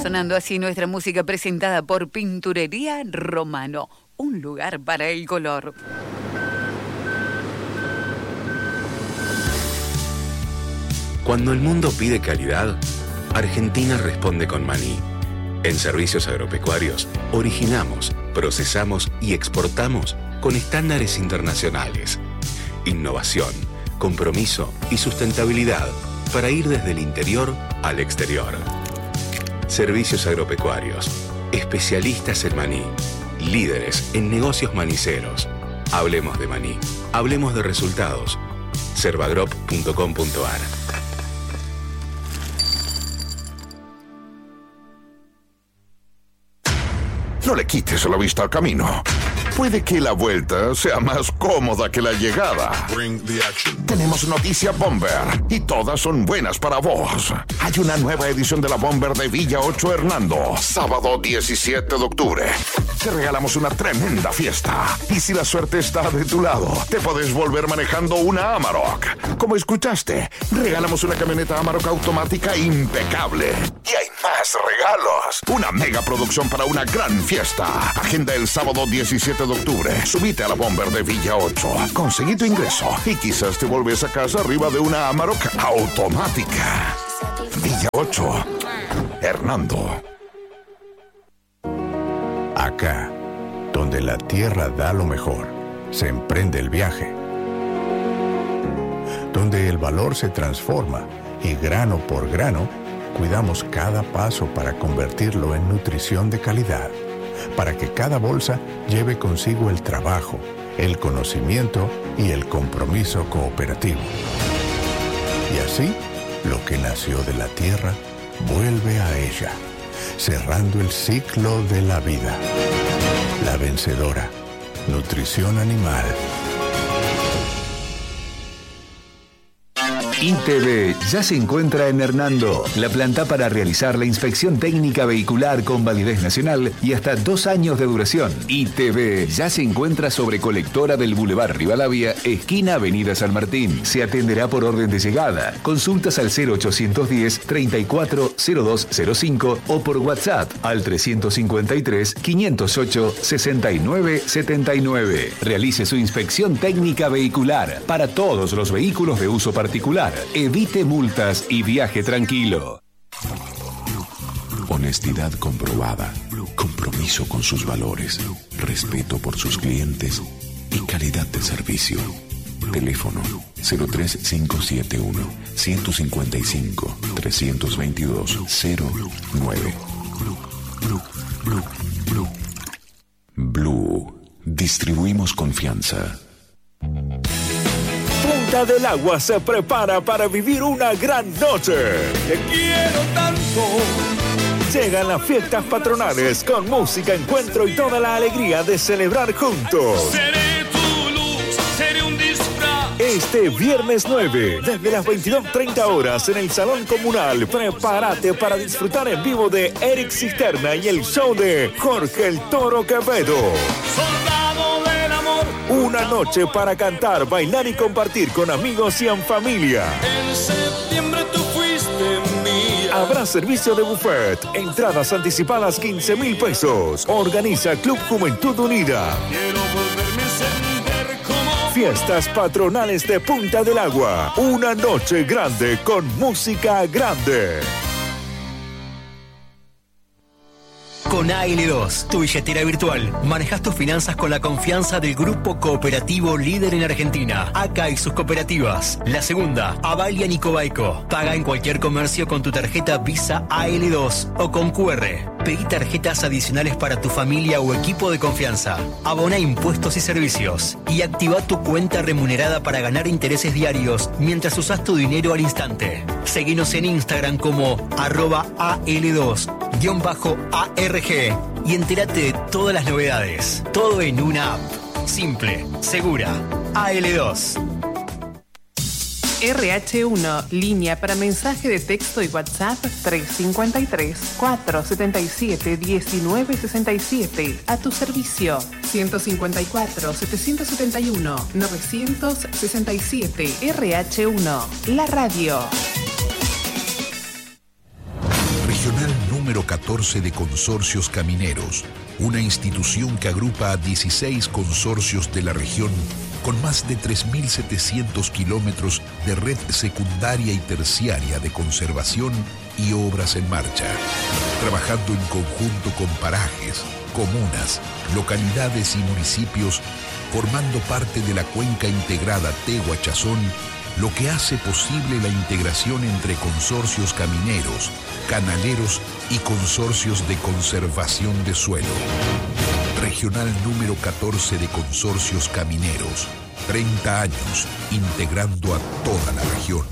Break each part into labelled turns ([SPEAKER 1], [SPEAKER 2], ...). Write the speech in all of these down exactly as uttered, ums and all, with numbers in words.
[SPEAKER 1] Sonando así nuestra música presentada por Pinturería Romano, un lugar para el color.
[SPEAKER 2] Cuando el mundo pide calidad, Argentina responde con maní. En Servicios Agropecuarios, originamos, procesamos y exportamos con estándares internacionales. Innovación, compromiso y sustentabilidad para ir desde el interior al exterior. Servicios Agropecuarios, especialistas en maní, líderes en negocios maniceros. Hablemos de maní, hablemos de resultados. servagrop punto com punto ar.
[SPEAKER 3] No le quites la vista al camino. Puede que la vuelta sea más cómoda que la llegada. Tenemos noticia Bomber y todas son buenas para vos. Hay una nueva edición de la Bomber de Villa ocho Hernando, sábado diecisiete de octubre. Te regalamos una tremenda fiesta. Y si la suerte está de tu lado, te podés volver manejando una Amarok. Como escuchaste, regalamos una camioneta Amarok automática impecable. Y hay más regalos. Una mega producción para una gran fiesta. Agenda el sábado diecisiete de octubre. Subite a la Bomber de Villa ocho. Conseguí tu ingreso y quizás te volvés a casa arriba de una Amarok automática. Villa ocho, Hernando.
[SPEAKER 4] Acá, donde la tierra da lo mejor, se emprende el viaje. Donde el valor se transforma y grano por grano, cuidamos cada paso para convertirlo en nutrición de calidad, para que cada bolsa lleve consigo el trabajo, el conocimiento y el compromiso cooperativo. Y así, lo que nació de la tierra vuelve a ella, cerrando el ciclo de la vida. La vencedora, nutrición animal.
[SPEAKER 5] I T V ya se encuentra en Hernando, la planta para realizar la inspección técnica vehicular con validez nacional y hasta dos años de duración. I T V ya se encuentra sobre Colectora del Boulevard Rivadavia, esquina Avenida San Martín. Se atenderá por orden de llegada. Consultas al cero ochocientos diez, treinta y cuatro, cero dos cero cinco o por WhatsApp al trescientos cincuenta y tres, quinientos ocho, sesenta y nueve setenta y nueve. Realice su inspección técnica vehicular para todos los vehículos de uso particular. Evite multas y viaje tranquilo.
[SPEAKER 2] Honestidad comprobada, compromiso con sus valores, respeto por sus clientes y calidad de servicio. Teléfono cero tres cinco siete uno, uno cinco cinco, tres dos dos, cero nueve. Blue. Distribuimos confianza.
[SPEAKER 6] Punta del Agua se prepara para vivir una gran noche. Te quiero tanto. Llegan las fiestas patronales con música, encuentro y toda la alegría de celebrar juntos.
[SPEAKER 7] Seré tu luz, seré un disfraz.
[SPEAKER 6] Este viernes nueve, desde las veintidós treinta horas en el Salón Comunal, prepárate para disfrutar en vivo de Eric Cisterna y el show de Jorge el Toro Quevedo.
[SPEAKER 7] Soldado del amor.
[SPEAKER 6] Una noche para cantar, bailar y compartir con amigos y en familia.
[SPEAKER 7] En septiembre tú fuiste mía.
[SPEAKER 6] Habrá servicio de buffet, entradas anticipadas quince mil pesos. Organiza Club Juventud Unida.
[SPEAKER 7] Quiero volverme a encender como
[SPEAKER 6] Fiestas patronales de Punta del Agua. Una noche grande con música grande.
[SPEAKER 8] Con A L dos, tu billetera virtual, manejas tus finanzas con la confianza del grupo cooperativo líder en Argentina, A C A y sus cooperativas. La segunda, Avalia Nicobaico. Paga en cualquier comercio con tu tarjeta Visa A L dos o con Q R. Pedí tarjetas adicionales para tu familia o equipo de confianza. Abona impuestos y servicios. Y activa tu cuenta remunerada para ganar intereses diarios mientras usas tu dinero al instante. Seguinos en Instagram como arroba A L dos guión bajo A R G y entérate de todas las novedades. Todo en una app. Simple, segura. A L dos.
[SPEAKER 9] R H uno, línea para mensaje de texto y WhatsApp tres cinco tres, cuatro siete siete, uno nueve seis siete. A tu servicio ciento cincuenta y cuatro, setecientos setenta y uno, novecientos sesenta y siete. R H uno, la radio.
[SPEAKER 10] Regional número catorce de Consorcios Camineros, una institución que agrupa a dieciséis consorcios de la región con más de tres mil setecientos kilómetros de red secundaria y terciaria de conservación y obras en marcha, trabajando en conjunto con parajes, comunas, localidades y municipios, formando parte de la cuenca integrada Tehuachazón, lo que hace posible la integración entre consorcios camineros, canaleros y consorcios de conservación de suelo. Regional número catorce de Consorcios Camineros, treinta años integrando a toda la región.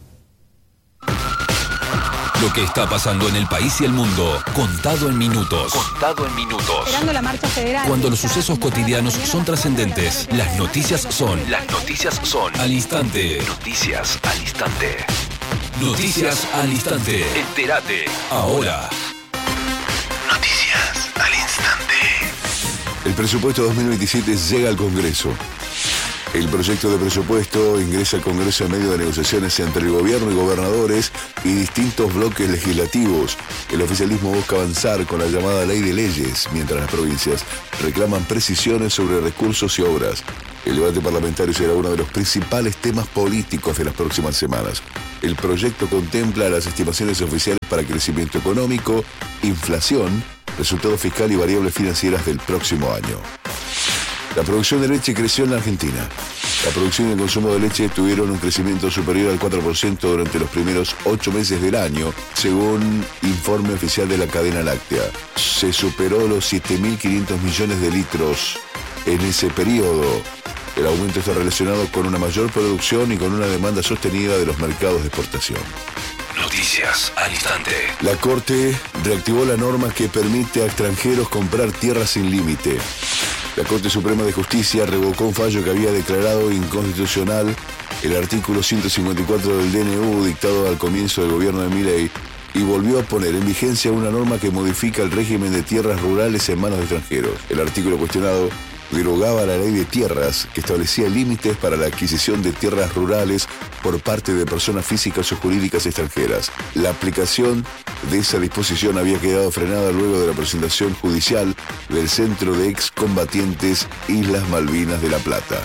[SPEAKER 11] Lo que está pasando en el país y el mundo, contado en minutos. Contado en minutos.
[SPEAKER 12] Esperando la marcha federal.
[SPEAKER 11] Cuando los sucesos cotidianos son trascendentes, las noticias son. Las noticias son. Al instante. Noticias al instante. Noticias al instante. Entérate. Ahora.
[SPEAKER 2] Noticias al instante. El presupuesto dos mil veintisiete llega al Congreso. El proyecto de presupuesto ingresa al Congreso en medio de negociaciones entre el gobierno y gobernadores y distintos bloques legislativos. El oficialismo busca avanzar con la llamada ley de leyes, mientras las provincias reclaman precisiones sobre recursos y obras. El debate parlamentario será uno de los principales temas políticos de las próximas semanas. El proyecto contempla las estimaciones oficiales para crecimiento económico, inflación, resultado fiscal y variables financieras del próximo año. La producción de leche creció en la Argentina. La producción y el consumo de leche tuvieron un crecimiento superior al cuatro por ciento durante los primeros ocho meses del año, según informe oficial de la cadena láctea. Se superó los siete mil quinientos millones de litros en ese periodo. El aumento está relacionado con una mayor producción y con una demanda sostenida de los mercados de exportación.
[SPEAKER 11] Noticias al instante.
[SPEAKER 2] La Corte reactivó la norma que permite a extranjeros comprar tierras sin límite. La Corte Suprema de Justicia revocó un fallo que había declarado inconstitucional el artículo ciento cincuenta y cuatro del D N U dictado al comienzo del gobierno de Milei y volvió a poner en vigencia una norma que modifica el régimen de tierras rurales en manos de extranjeros. El artículo cuestionado derogaba la ley de tierras que establecía límites para la adquisición de tierras rurales por parte de personas físicas o jurídicas extranjeras. La aplicación de esa disposición había quedado frenada luego de la presentación judicial del Centro de Excombatientes Islas Malvinas de La Plata.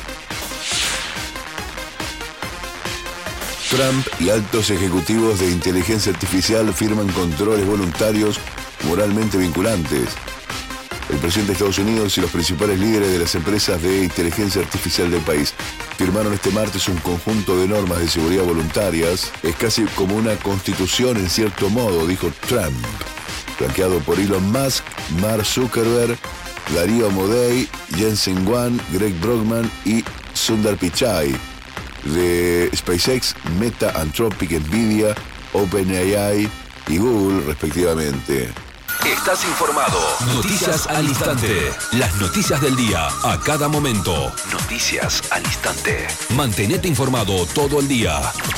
[SPEAKER 2] Trump y altos ejecutivos de inteligencia artificial firman controles voluntarios moralmente vinculantes. El presidente de Estados Unidos y los principales líderes de las empresas de inteligencia artificial del país firmaron este martes un conjunto de normas de seguridad voluntarias. Es casi como una constitución en cierto modo, dijo Trump, flanqueado por Elon Musk, Mark Zuckerberg, Darío Amodei, Jensen Huang, Greg Brockman y Sundar Pichai de SpaceX, Meta, Anthropic, Nvidia, OpenAI y Google, respectivamente.
[SPEAKER 11] Estás informado. Noticias al instante. Las noticias del día, a cada momento. Noticias al instante. Mantenete informado todo el día.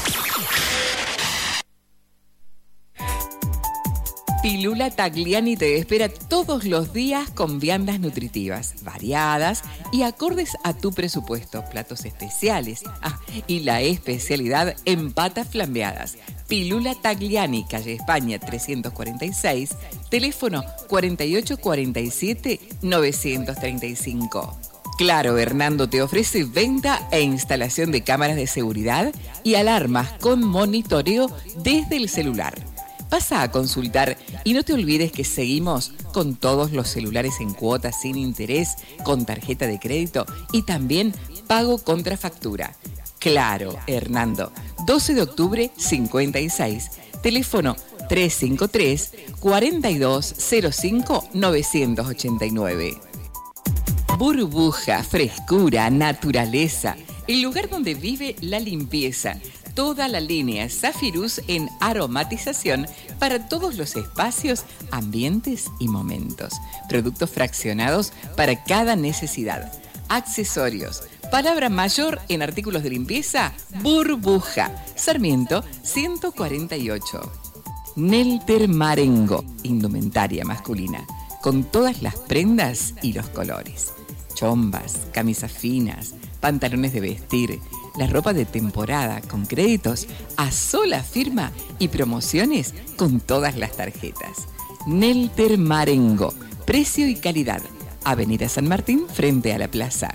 [SPEAKER 1] Pilula Tagliani te espera todos los días con viandas nutritivas, variadas y acordes a tu presupuesto. Platos especiales. Ah, y la especialidad en patas flambeadas. Pilula Tagliani, calle España trescientos cuarenta y seis, teléfono cuarenta y ocho cuarenta y siete novecientos treinta y cinco. Claro, Hernando te ofrece venta e instalación de cámaras de seguridad y alarmas con monitoreo desde el celular. Pasa a consultar y no te olvides que seguimos con todos los celulares en cuotas sin interés, con tarjeta de crédito y también pago contra factura. Claro, Hernando, doce de octubre cincuenta y seis, teléfono tres cinco tres, cuatro dos cero cinco, nueve ocho nueve. Burbuja, frescura, naturaleza, el lugar donde vive la limpieza. Toda la línea Zafirus en aromatización para todos los espacios, ambientes y momentos. Productos fraccionados para cada necesidad. Accesorios. Palabra mayor en artículos de limpieza, Burbuja. Sarmiento ciento cuarenta y ocho. Nelter Marengo, indumentaria masculina, con todas las prendas y los colores. Chombas, camisas finas, pantalones de vestir, La ropa de temporada con créditos a sola firma y promociones con todas las tarjetas. Nelter Marengo, precio y calidad. Avenida San Martín frente a la plaza.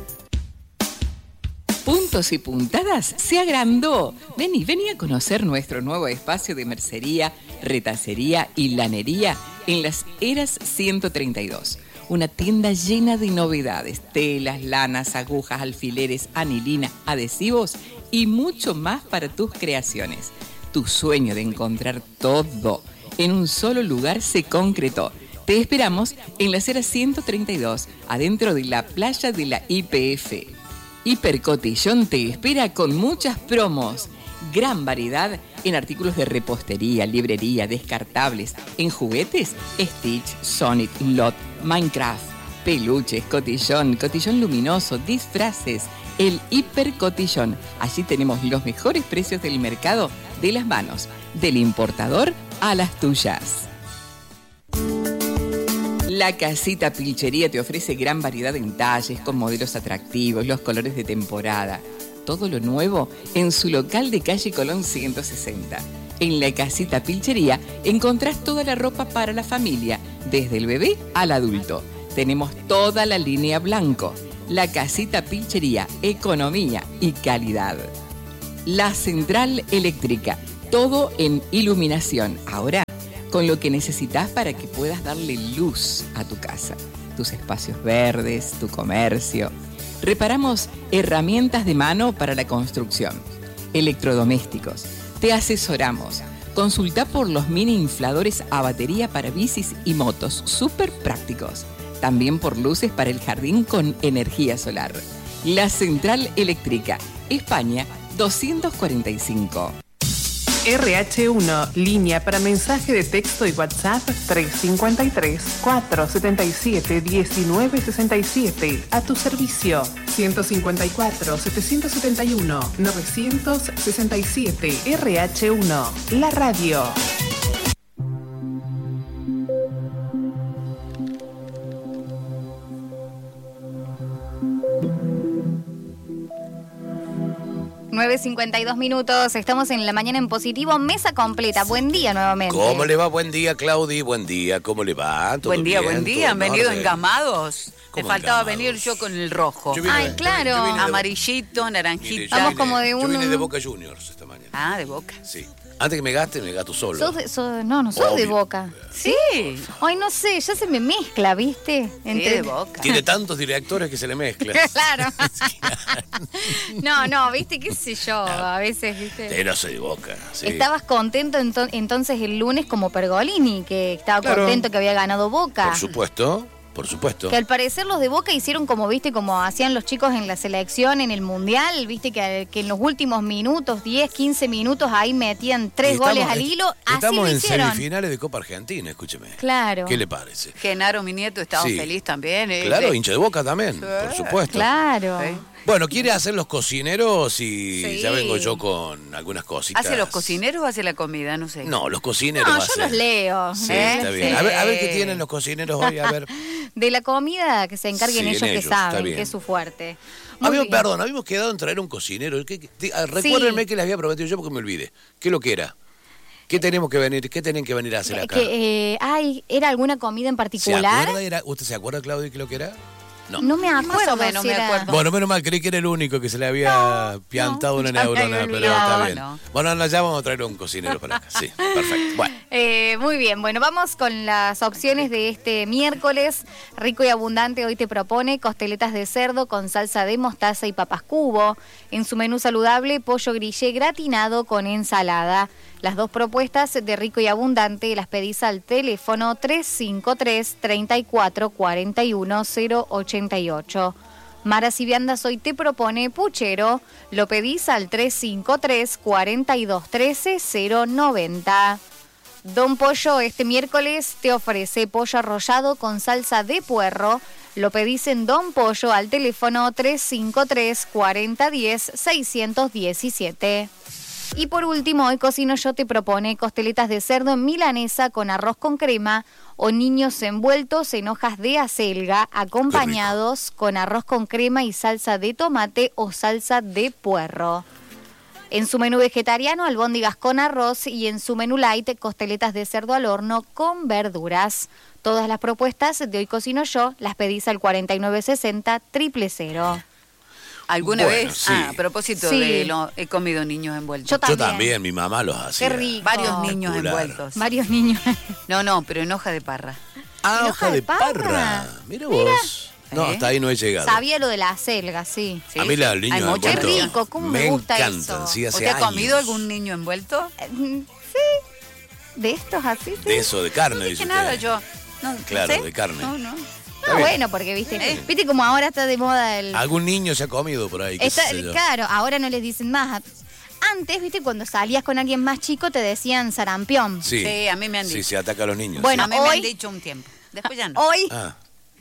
[SPEAKER 1] Puntos y Puntadas se agrandó. Vení, vení a conocer nuestro nuevo espacio de mercería, retacería y lanería en Las Heras ciento treinta y dos. Una tienda llena de novedades, telas, lanas, agujas, alfileres, anilina, adhesivos y mucho más para tus creaciones. Tu sueño de encontrar todo en un solo lugar se concretó. Te esperamos en Las Heras ciento treinta y dos, adentro de la playa de la I P F. Hipercotillón te espera con muchas promos. Gran variedad en artículos de repostería, librería, descartables, en juguetes, Stitch, Sonic, Lot, Minecraft, peluches, cotillón, cotillón luminoso, disfraces, el Hipercotillón. Allí tenemos los mejores precios del mercado de las manos, del importador a las tuyas. La Casita Pilchería te ofrece gran variedad en talles, con modelos atractivos, los colores de temporada. Todo lo nuevo en su local de calle Colón ciento sesenta. En La Casita Pilchería encontrás toda la ropa para la familia, desde el bebé al adulto. Tenemos toda la línea blanco. La Casita Pilchería, economía y calidad. La Central Eléctrica, todo en iluminación. Ahora, con lo que necesitas para que puedas darle luz a tu casa, tus espacios verdes, tu comercio. Reparamos herramientas de mano para la construcción, electrodomésticos. Te asesoramos. Consulta por los mini infladores a batería para bicis y motos, súper prácticos. También por luces para el jardín con energía solar. La Central Eléctrica, España doscientos cuarenta y cinco.
[SPEAKER 9] R H uno, línea para mensaje de texto y WhatsApp tres cinco tres, cuatro siete siete, uno nueve seis siete. A tu servicio ciento cincuenta y cuatro, setecientos setenta y uno, novecientos sesenta y siete. R H uno, la radio.
[SPEAKER 12] nueve cincuenta y dos minutos, estamos en la mañana en positivo, mesa completa. Buen día nuevamente.
[SPEAKER 13] ¿Cómo le va? Buen día, Claudi. Buen día, ¿cómo le va? ¿Todo
[SPEAKER 14] buen día,
[SPEAKER 13] bien?
[SPEAKER 14] buen día. ¿Han venido engamados? Me faltaba
[SPEAKER 13] engamados?
[SPEAKER 14] venir yo con el rojo.
[SPEAKER 12] Ay, de, claro.
[SPEAKER 14] Yo vine de amarillito, naranjita.
[SPEAKER 12] Vamos como de un...
[SPEAKER 13] Yo vine de Boca Juniors esta mañana.
[SPEAKER 14] Ah, de Boca.
[SPEAKER 13] Sí. Antes que me gaste, me gasto solo.
[SPEAKER 12] ¿Sos de, sos, no, no sos Obvio. de Boca.
[SPEAKER 14] Sí.
[SPEAKER 12] Ay, no sé, ya se me mezcla, ¿viste?
[SPEAKER 14] Entre... Sí, de Boca.
[SPEAKER 13] Tiene tantos directores que se le mezcla.
[SPEAKER 12] Claro. No, no, ¿viste? ¿Qué sé yo? A veces, ¿viste?
[SPEAKER 13] Sí, no soy de Boca. Sí.
[SPEAKER 12] Estabas contento ento- entonces el lunes como Pergolini, que estaba claro. contento que había ganado Boca.
[SPEAKER 13] Por supuesto. Por supuesto.
[SPEAKER 12] Que al parecer los de Boca hicieron como, viste, como hacían los chicos en la selección, en el Mundial, viste, que, que en los últimos minutos, diez, quince minutos, ahí metían tres estamos, goles al hilo. Así
[SPEAKER 13] estamos
[SPEAKER 12] en
[SPEAKER 13] hicieron. Semifinales de Copa Argentina, escúcheme.
[SPEAKER 12] Claro.
[SPEAKER 13] ¿Qué le parece?
[SPEAKER 14] Genaro, mi nieto, estaba sí. feliz también. ¿eh?
[SPEAKER 13] Claro, hincha de Boca también, sí. por supuesto.
[SPEAKER 12] Claro.
[SPEAKER 13] ¿Sí? Bueno, ¿quiere hacer los cocineros? Y sí. ya vengo yo con algunas cositas.
[SPEAKER 14] ¿Hace los cocineros o hace la comida? No sé.
[SPEAKER 13] No, los cocineros.
[SPEAKER 12] No, yo hacer. los leo.
[SPEAKER 13] Sí,
[SPEAKER 12] ¿eh?
[SPEAKER 13] está bien. Sí. A, ver, a ver qué tienen los cocineros hoy, a ver.
[SPEAKER 12] De la comida, que se encarguen sí, ellos, ellos que saben, que es su fuerte.
[SPEAKER 13] Habíamos, perdón, habíamos quedado en traer un cocinero. ¿Qué, qué, recuérdenme sí. que les había prometido yo porque me olvidé. ¿Qué es lo que era? ¿Qué tenemos que venir? ¿Qué tienen que venir a hacer acá?
[SPEAKER 12] Que, eh, ay, ¿era alguna comida en particular?
[SPEAKER 13] ¿Se acuerda? Era, ¿Usted se acuerda, Claudia, qué es lo que era?
[SPEAKER 12] No. no me acuerdo,
[SPEAKER 14] no si me acuerdo.
[SPEAKER 13] Bueno, menos mal, creí que era el único que se le había no, piantado no, una neurona, pero está bien. No. Bueno, no, ya vamos a traer un cocinero para acá. Sí, perfecto. Bueno.
[SPEAKER 12] Eh, muy bien, bueno, vamos con las opciones de este miércoles. Rico y Abundante hoy te propone costeletas de cerdo con salsa de mostaza y papas cubo. En su menú saludable, pollo grillé gratinado con ensalada. Las dos propuestas de Rico y Abundante las pedís al teléfono tres cinco tres, treinta y cuatro, cuarenta y uno, cero ochenta y ocho. Maras y Viandas hoy te propone puchero. Lo pedís al tres cinco tres, cuarenta y dos, trece, cero noventa. Don Pollo este miércoles te ofrece pollo arrollado con salsa de puerro. Lo pedís en Don Pollo al teléfono tres cinco tres, cuarenta, diez, seiscientos diecisiete. Y por último, hoy Cocino Yo te propone costeletas de cerdo en milanesa con arroz con crema o niños envueltos en hojas de acelga acompañados con arroz con crema y salsa de tomate o salsa de puerro. En su menú vegetariano, albóndigas con arroz y en su menú light, costeletas de cerdo al horno con verduras. Todas las propuestas de Hoy Cocino Yo las pedís al cuarenta y nueve sesenta triple cero.
[SPEAKER 14] ¿Alguna
[SPEAKER 13] Bueno,
[SPEAKER 14] vez?
[SPEAKER 13] sí.
[SPEAKER 14] Ah, a propósito
[SPEAKER 12] Sí.
[SPEAKER 14] de lo he comido niños envueltos.
[SPEAKER 12] Yo también.
[SPEAKER 13] Yo también, mi mamá los hacía.
[SPEAKER 12] Qué rico.
[SPEAKER 14] Varios niños
[SPEAKER 13] Espectacular.
[SPEAKER 14] envueltos.
[SPEAKER 12] Varios niños.
[SPEAKER 14] No, no, pero en hoja de parra.
[SPEAKER 13] Ah,
[SPEAKER 12] ¿En
[SPEAKER 13] hoja de parra. Mira vos. No,
[SPEAKER 14] ¿Eh?
[SPEAKER 13] hasta ahí no he llegado.
[SPEAKER 12] Sabía lo de la acelga, sí.
[SPEAKER 14] ¿Sí?
[SPEAKER 13] A mí la niños
[SPEAKER 14] Hay mucho.
[SPEAKER 12] Qué
[SPEAKER 13] envueltos
[SPEAKER 12] rico, cómo me
[SPEAKER 13] me
[SPEAKER 12] gusta
[SPEAKER 13] encantan,
[SPEAKER 12] eso.
[SPEAKER 13] sí, hace
[SPEAKER 14] ¿Usted ha
[SPEAKER 13] años.
[SPEAKER 14] comido algún niño envuelto?
[SPEAKER 12] Eh, Sí. De estos así, sí.
[SPEAKER 13] De eso, de carne,
[SPEAKER 14] No
[SPEAKER 13] dice
[SPEAKER 14] dije
[SPEAKER 13] usted.
[SPEAKER 14] nada yo. No, no
[SPEAKER 13] Claro,
[SPEAKER 14] sé.
[SPEAKER 13] de carne.
[SPEAKER 14] No, no.
[SPEAKER 12] Ah, bueno, porque viste, viste como ahora está de moda el...
[SPEAKER 13] Algún niño se ha comido por ahí, qué
[SPEAKER 12] Está-
[SPEAKER 13] sé yo.
[SPEAKER 12] claro, ahora no les dicen más. Antes, viste, cuando salías con alguien más chico te decían sarampión.
[SPEAKER 13] Sí.
[SPEAKER 14] Sí, a mí me han dicho.
[SPEAKER 13] Sí, se ataca a los niños.
[SPEAKER 12] Bueno,
[SPEAKER 14] a mí me
[SPEAKER 12] hoy-
[SPEAKER 14] han dicho un tiempo. Después ya no.
[SPEAKER 12] Hoy,
[SPEAKER 13] Ah,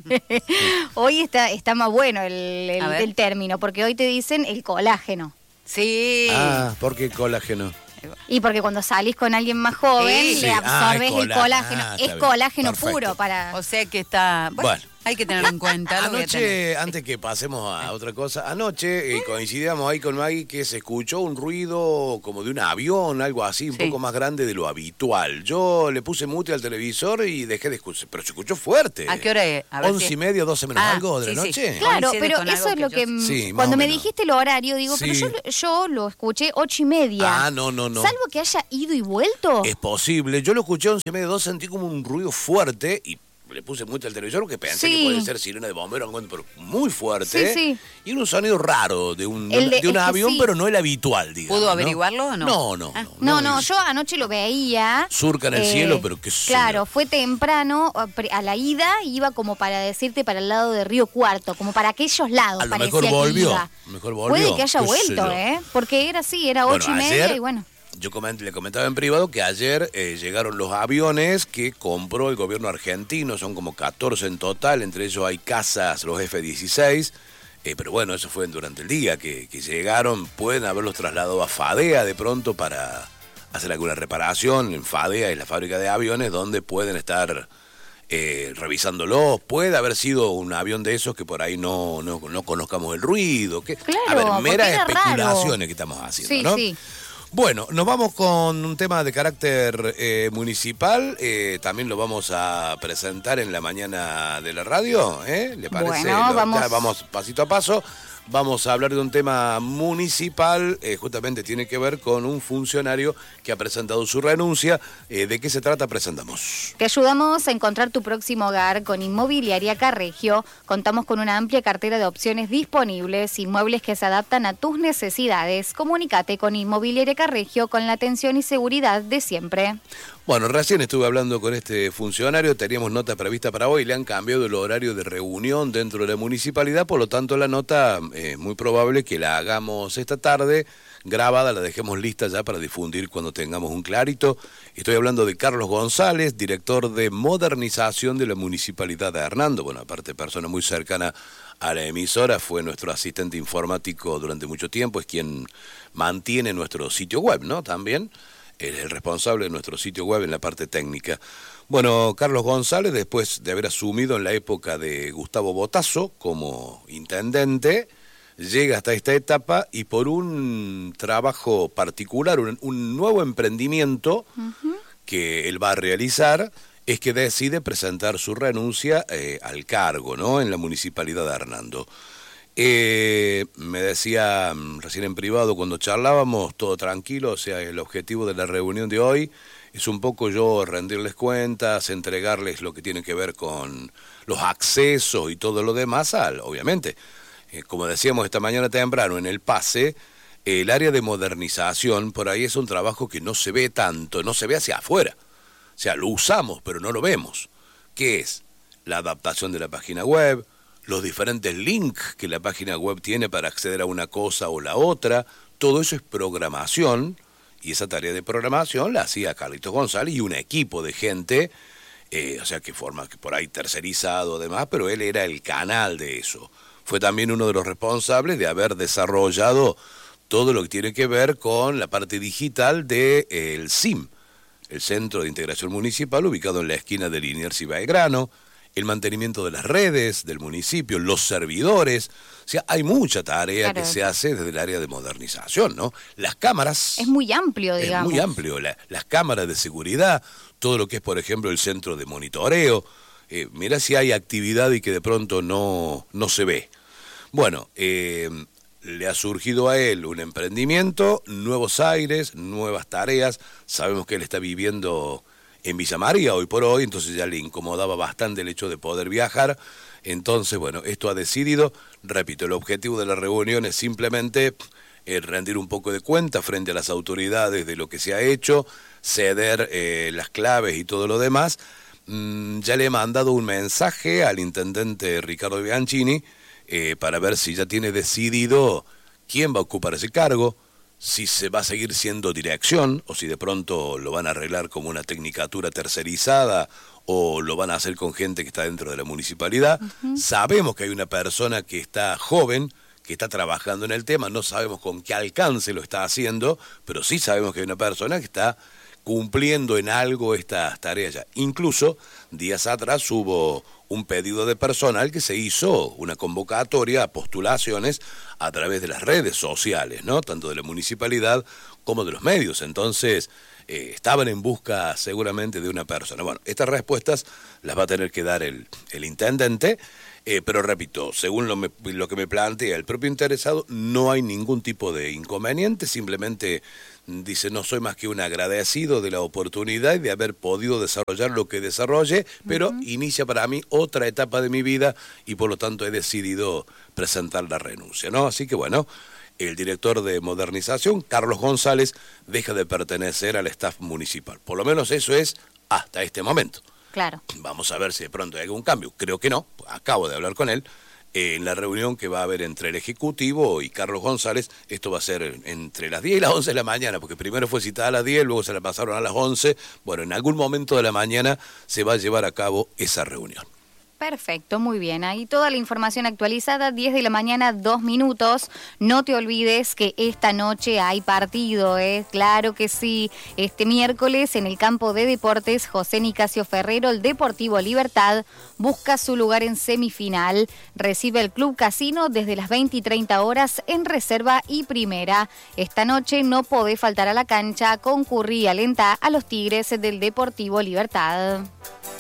[SPEAKER 12] hoy está, está más bueno el, el-
[SPEAKER 14] A ver.
[SPEAKER 12] el término, porque hoy te dicen el colágeno.
[SPEAKER 14] Sí.
[SPEAKER 13] ah, ¿por qué colágeno?
[SPEAKER 12] Y porque cuando salís con alguien más joven,
[SPEAKER 14] Sí.
[SPEAKER 12] le
[SPEAKER 13] Sí,
[SPEAKER 12] absorbes
[SPEAKER 13] ah, es
[SPEAKER 12] el
[SPEAKER 13] colá-
[SPEAKER 12] colágeno.
[SPEAKER 13] ah,
[SPEAKER 12] es
[SPEAKER 13] está bien.
[SPEAKER 12] colágeno
[SPEAKER 13] Perfecto.
[SPEAKER 12] puro para...
[SPEAKER 14] O sea que está... Bueno,
[SPEAKER 13] Bueno.
[SPEAKER 14] hay que tenerlo en cuenta. Lo voy a tener.
[SPEAKER 13] Anoche, antes que pasemos a otra cosa, anoche eh, coincidíamos ahí con Maggie que se escuchó un ruido como de un avión, algo así, un
[SPEAKER 14] Sí.
[SPEAKER 13] poco más grande de lo habitual. Yo le puse mute al televisor y dejé de escuchar, pero se escuchó fuerte.
[SPEAKER 14] ¿A qué hora es? A ver
[SPEAKER 13] Once
[SPEAKER 14] si-
[SPEAKER 13] y media, doce menos
[SPEAKER 14] Ah,
[SPEAKER 13] algo de
[SPEAKER 14] sí,
[SPEAKER 13] la
[SPEAKER 14] sí.
[SPEAKER 13] noche.
[SPEAKER 12] Claro,
[SPEAKER 14] Coincide
[SPEAKER 12] pero
[SPEAKER 14] con
[SPEAKER 12] eso
[SPEAKER 14] algo
[SPEAKER 12] es lo
[SPEAKER 14] que
[SPEAKER 12] que...
[SPEAKER 14] yo-
[SPEAKER 12] mm,
[SPEAKER 13] Sí, más
[SPEAKER 12] cuando
[SPEAKER 13] o
[SPEAKER 12] me
[SPEAKER 13] menos.
[SPEAKER 12] dijiste el horario, digo,
[SPEAKER 13] Sí.
[SPEAKER 12] pero yo, yo lo escuché ocho y media.
[SPEAKER 13] Ah, no, no, no.
[SPEAKER 12] Salvo que haya ido y vuelto.
[SPEAKER 13] Es posible. Yo lo escuché once y media, dos, sentí como un ruido fuerte y le puse mucho al televisor porque pensé
[SPEAKER 12] Sí.
[SPEAKER 13] que puede ser sirena de bombero, algo, pero muy fuerte.
[SPEAKER 12] Sí, sí.
[SPEAKER 13] Y era un sonido raro de un,
[SPEAKER 12] El de-
[SPEAKER 13] de un
[SPEAKER 12] es que
[SPEAKER 13] avión,
[SPEAKER 12] sí.
[SPEAKER 13] pero no el habitual, digamos.
[SPEAKER 14] ¿Pudo
[SPEAKER 13] ¿no?
[SPEAKER 14] averiguarlo o no?
[SPEAKER 13] No, no.
[SPEAKER 14] Ah.
[SPEAKER 12] No, no,
[SPEAKER 13] es-
[SPEAKER 12] yo anoche lo veía.
[SPEAKER 13] Surca en el
[SPEAKER 12] eh,
[SPEAKER 13] cielo, pero qué sé
[SPEAKER 12] Claro,
[SPEAKER 13] yo.
[SPEAKER 12] fue temprano, a pre- a la ida iba como para decirte para el lado de Río Cuarto, como para aquellos lados.
[SPEAKER 13] A lo
[SPEAKER 12] parecía
[SPEAKER 13] mejor
[SPEAKER 12] que
[SPEAKER 13] volvió,
[SPEAKER 12] iba.
[SPEAKER 13] mejor volvió,
[SPEAKER 12] Puede que haya
[SPEAKER 13] qué sé
[SPEAKER 12] vuelto,
[SPEAKER 13] yo.
[SPEAKER 12] ¿eh? Porque era así, era
[SPEAKER 13] Bueno,
[SPEAKER 12] ocho y media
[SPEAKER 13] ayer-
[SPEAKER 12] y bueno.
[SPEAKER 13] Yo coment- le comentaba en privado que ayer eh, llegaron los aviones que compró el gobierno argentino, son como catorce en total, entre ellos hay casas, los F dieciséis, eh, pero bueno, eso fue durante el día que, que llegaron, pueden haberlos trasladado a FADEA de pronto para hacer alguna reparación, en FADEA es la fábrica de aviones donde pueden estar eh, revisándolos, puede haber sido un avión de esos que por ahí no, no, no conozcamos el ruido, que,
[SPEAKER 12] Claro,
[SPEAKER 13] a ver,
[SPEAKER 12] porque
[SPEAKER 13] meras
[SPEAKER 12] era raro.
[SPEAKER 13] especulaciones que estamos haciendo,
[SPEAKER 12] Sí,
[SPEAKER 13] ¿no?
[SPEAKER 12] sí.
[SPEAKER 13] Bueno, nos vamos con un tema de carácter eh, municipal, eh, también lo vamos a presentar en la mañana de la radio, ¿eh? ¿Le parece?
[SPEAKER 12] Bueno,
[SPEAKER 13] Lo-
[SPEAKER 12] vamos.
[SPEAKER 13] ya vamos pasito a paso. Vamos a hablar de un tema municipal, eh, justamente tiene que ver con un funcionario que ha presentado su renuncia. Eh, ¿De qué se trata? Presentamos.
[SPEAKER 12] Te ayudamos a encontrar tu próximo hogar con Inmobiliaria Carregio. Contamos con una amplia cartera de opciones disponibles, inmuebles que se adaptan a tus necesidades. Comunícate con Inmobiliaria Carregio con la atención y seguridad de siempre.
[SPEAKER 13] Bueno, recién estuve hablando con este funcionario, teníamos nota prevista para hoy, le han cambiado el horario de reunión dentro de la municipalidad, por lo tanto la nota es eh, muy probable que la hagamos esta tarde, grabada, la dejemos lista ya para difundir cuando tengamos un clarito. Estoy hablando de Carlos González, director de modernización de la municipalidad de Hernando, bueno, aparte persona muy cercana a la emisora, fue nuestro asistente informático durante mucho tiempo, es quien mantiene nuestro sitio web, ¿no? También. Él es el responsable de nuestro sitio web en la parte técnica. Bueno, Carlos González, después de haber asumido en la época de Gustavo Botazo como intendente, llega hasta esta etapa y por un trabajo particular, un, un nuevo emprendimiento uh-huh. que él va a realizar, es que decide presentar su renuncia eh, al cargo, ¿no? En la municipalidad de Hernando. Eh, me decía recién en privado cuando charlábamos, todo tranquilo, o sea, el objetivo de la reunión de hoy es un poco yo rendirles cuentas, entregarles lo que tiene que ver con los accesos y todo lo demás, al, obviamente, eh, como decíamos esta mañana temprano en el pase, el área de modernización por ahí es un trabajo que no se ve tanto, no se ve hacia afuera, o sea, lo usamos pero no lo vemos, ¿qué es? La adaptación de la página web, los diferentes links que la página web tiene para acceder a una cosa o la otra, todo eso es programación, y esa tarea de programación la hacía Carlitos González y un equipo de gente, eh, o sea, que forma que por ahí tercerizado además, pero él era el canal de eso. Fue también uno de los responsables de haber desarrollado todo lo que tiene que ver con la parte digital del de, eh, C I M, el Centro de Integración Municipal, ubicado en la esquina de Liniers y Belgrano, el mantenimiento de las redes del municipio, los servidores. O sea, hay mucha tarea claro. que se hace desde el área de modernización, ¿no? Las cámaras...
[SPEAKER 12] Es muy amplio, digamos.
[SPEAKER 13] Es muy amplio. La, las cámaras de seguridad, todo lo que es, por ejemplo, el centro de monitoreo. Eh, mira si hay actividad y que de pronto no, no se ve. Bueno, eh, le ha surgido a él un emprendimiento, nuevos aires, nuevas tareas. Sabemos que él está viviendo en Villa María hoy por hoy, entonces ya le incomodaba bastante el hecho de poder viajar. Entonces, bueno, esto ha decidido, repito, el objetivo de la reunión es simplemente eh, rendir un poco de cuenta frente a las autoridades de lo que se ha hecho, ceder eh, las claves y todo lo demás. Mm, ya le he mandado un mensaje al intendente Ricardo Bianchini eh, para ver si ya tiene decidido quién va a ocupar ese cargo, si se va a seguir siendo dirección o si de pronto lo van a arreglar como una tecnicatura tercerizada o lo van a hacer con gente que está dentro de la municipalidad. Uh-huh. Sabemos que hay una persona que está joven, que está trabajando en el tema, no sabemos con qué alcance lo está haciendo, pero sí sabemos que hay una persona que está cumpliendo en algo estas tareas ya. Incluso días atrás hubo un pedido de personal que se hizo una convocatoria a postulaciones a través de las redes sociales, ¿no? Tanto de la municipalidad como de los medios. Entonces, eh, estaban en busca seguramente de una persona. Bueno, estas respuestas las va a tener que dar el, el intendente, eh, pero repito, según lo, me, lo que me plantea el propio interesado, no hay ningún tipo de inconveniente, simplemente dice, no soy más que un agradecido de la oportunidad y de haber podido desarrollar lo que desarrolle, pero uh-huh. inicia para mí otra etapa de mi vida y por lo tanto he decidido presentar la renuncia, ¿no? Así que bueno, el director de modernización, Carlos González, deja de pertenecer al staff municipal. Por lo menos eso es hasta este momento.
[SPEAKER 12] Claro.
[SPEAKER 13] Vamos a ver si de pronto hay algún cambio. Creo que no, acabo de hablar con él. En la reunión que va a haber entre el Ejecutivo y Carlos González, esto va a ser entre las diez y las once de la mañana, porque primero fue citada a las diez, luego se la pasaron a las once. Bueno, en algún momento de la mañana se va a llevar a cabo esa reunión.
[SPEAKER 12] Perfecto, muy bien. Ahí toda la información actualizada, diez de la mañana, dos minutos. No te olvides que esta noche hay partido, ¿eh? Claro que sí. Este miércoles en el campo de deportes José Nicasio Ferrero, el Deportivo Libertad, busca su lugar en semifinal. Recibe el Club Casino desde las veinte y treinta horas en reserva y primera. Esta noche no podés faltar a la cancha, concurrí y alentá a los Tigres del Deportivo Libertad.